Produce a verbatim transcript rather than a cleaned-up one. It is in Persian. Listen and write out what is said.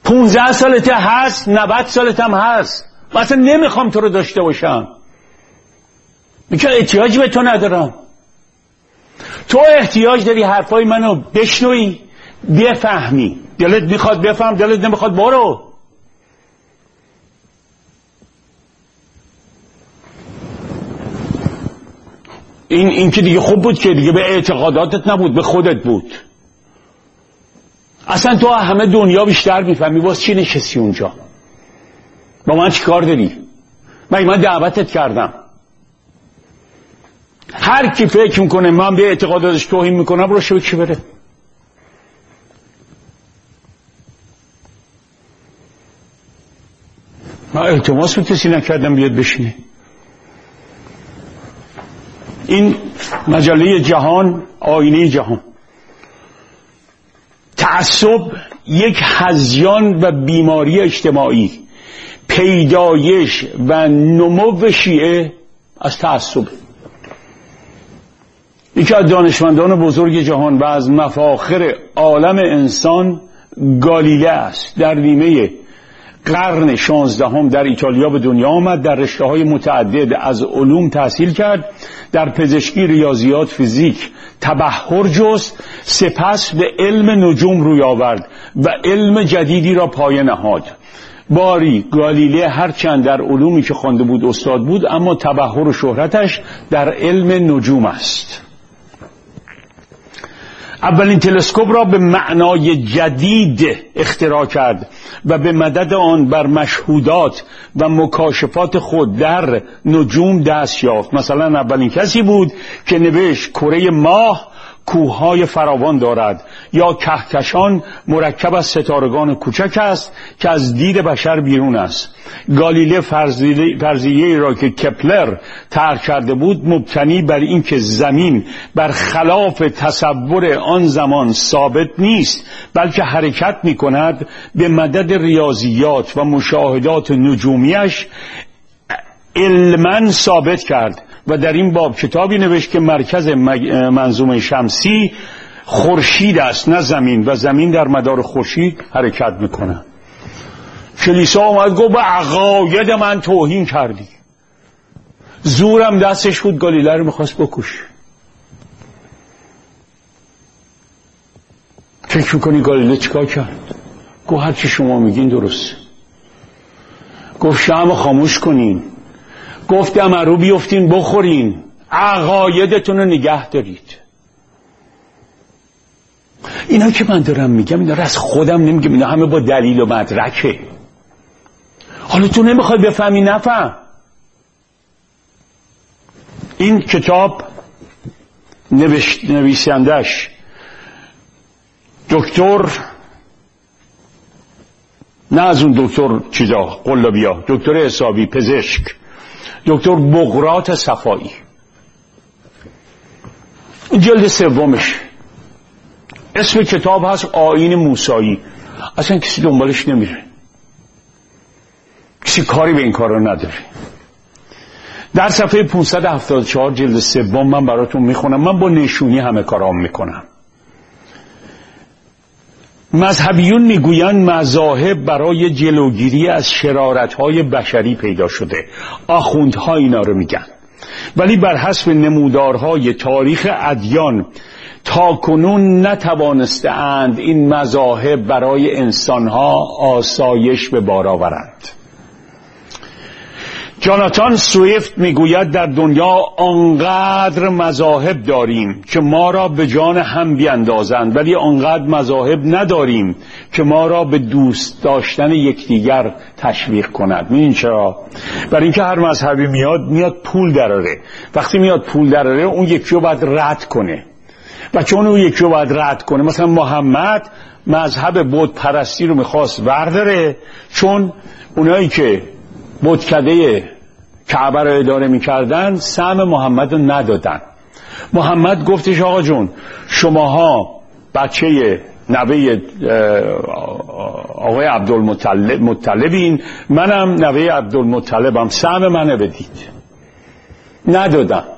پونزده سالته هست، نود سالت هم هست. من اصلا نمیخوام تو رو داشته باشم، میگه احتیاج به تو ندارم. تو احتیاج داری حرفای منو بشنوی، بفهمی. دلت میخواد بفهم، دلت نمیخواد برو. این این که دیگه خوب بود که دیگه به اعتقاداتت نبود، به خودت بود. اصلا تو همه دنیا بیشتر میفهمی، واسه چی نشستی اونجا؟ با من چی کار داری؟ من من دعوتت کردم. هر کی فکر میکنه من به اعتقاداتش توهین میکنم رو شو چی بره. من التماس به کسی نکردم بیاد بشینه. این مجله جهان، آینه جهان. تعصب یک هذیان و بیماری اجتماعی. پیدایش و نمو شیعه از تعصب. یکی از دانشمندان بزرگ جهان و از مفاخر عالم انسان گالیله است. در نیمه قرن شانزدهم در ایتالیا به دنیا آمد. در رشته‌های متعدد از علوم تحصیل کرد. در پزشکی، ریاضیات، فیزیک تبحر جست. سپس به علم نجوم روی آورد و علم جدیدی را پایه نهاد. باری گالیله هرچند در علومی که خوانده بود استاد بود، اما تبحر و شهرتش در علم نجوم است. اولین تلسکوپ را به معنای جدید اختراع کرد و به مدد آن بر مشهودات و مکاشفات خود در نجوم دست یافت. مثلا اولین کسی بود که نوشت کره ماه کوههای فراوان دارد، یا کهکشان مرکب از ستارگان کوچک است که از دید بشر بیرون است. گالیله فرضیه‌ای را که کپلر طرح کرده بود مبتنی بر اینکه زمین برخلاف تصور آن زمان ثابت نیست بلکه حرکت می‌کند، به مدد ریاضیات و مشاهدات نجومیش علماً ثابت کرد و در این باب کتابی نوشت که مرکز منظومه شمسی خورشید است نه زمین، و زمین در مدار خورشید حرکت میکنه. کلیسا اومد گفت به عقاید من توهین کردی. زورم دستش بود، گالیله رو میخواست بکش. فکر میکنی گالیله چیکار کرد؟ گفت هر چی شما میگین درسته. گفت شمع خاموش کنین، گفت دمرو بیفتین بخورین، عقایدتون رو نگه دارید. اینا که من دارم میگم اینا رو از خودم نمیگم، اینا همه با دلیل و مدرکه. حالا تو نمیخوای بفهمی، نفهم. این کتاب نویسندش دکتر، نه از اون دکتر چیزا قلابیا، دکتر حسابی، پزشک، دکتر بقراط صفایی. جلد سومش اسم کتاب هست آیین موسایی. اصلا کسی دنبالش نمیره، کسی کاری به این کارا نداره. در صفحه پانصد و هفتاد و چهار جلد سوم من براتون میخونم. من با نشونی همه کارام میکنم. مذهبیون میگویند مذاهب برای جلوگیری از شرارت‌های بشری پیدا شده. آخوندها اینا رو میگن. ولی بر حسب نمودارهای تاریخ ادیان تاکنون نتوانسته اند این مذاهب برای انسانها آسایش به بار آورند. جاناتان سویفت میگوید در دنیا آنقدر مذاهب داریم که ما را به جان هم بیندازند، ولی آنقدر مذاهب نداریم که ما را به دوست داشتن یکدیگر تشویق کند. می‌دونین چرا؟ برای اینکه هر مذهبی میاد میاد پول دراره. وقتی میاد پول دراره اون یکی رو باید رد کنه، و چون اون یکی رو باید رد کنه، مثلا محمد مذهب بت پرستی رو میخواست ورداره، چون اونایی که بتکده کعبه رو اداره میکردن سهم محمد رو ندادن. محمد گفتش آقا جون شماها بچه نوه آقای عبدالمطلبین، منم نوه عبدالمطلبم، سهم منو بدید. ندادن.